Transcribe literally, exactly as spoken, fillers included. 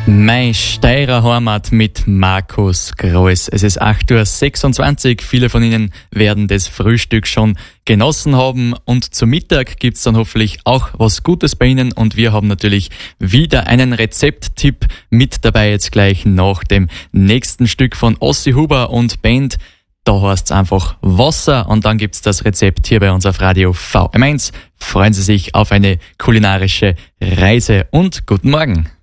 Mein Steirer Heimat mit Markus Groß. Es ist acht Uhr sechsundzwanzig. Viele von Ihnen werden das Frühstück schon genossen haben. Und zum Mittag gibt's dann hoffentlich auch was Gutes bei Ihnen. Und wir haben natürlich wieder einen Rezepttipp mit dabei jetzt gleich nach dem nächsten Stück von Ossi Huber und Band. Da heißt's einfach Wasser und dann gibt's das Rezept hier bei uns auf Radio V M eins. Freuen Sie sich auf eine kulinarische Reise und guten Morgen.